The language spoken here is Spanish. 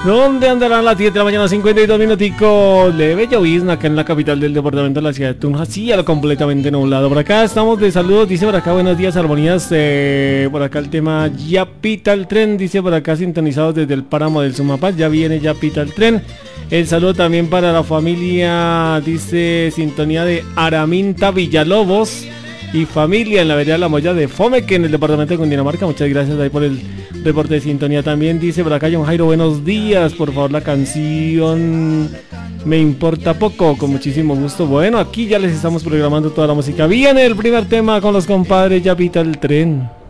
¿Dónde andarán las 10 de la mañana, 52 minuticos? Leve llovizna acá en la capital del departamento de la ciudad de Tunja. Sí, a lo completamente nublado. Por acá estamos de saludos, dice por acá, buenos días, armonías. Por acá el tema ya pita el tren, dice por acá, sintonizados desde el páramo del Sumapaz. Ya viene, ya pita el tren. El saludo también para la familia, dice sintonía de Araminta Villalobos y familia en la vereda La Moya de Fomeque en el departamento de Cundinamarca. Muchas gracias ahí por el reporte de sintonía. También dice por acá John Jairo, buenos días, por favor la canción Me Importa Poco, con muchísimo gusto. Bueno, aquí ya les estamos programando toda la música. Viene el primer tema con los compadres, ya pita el tren.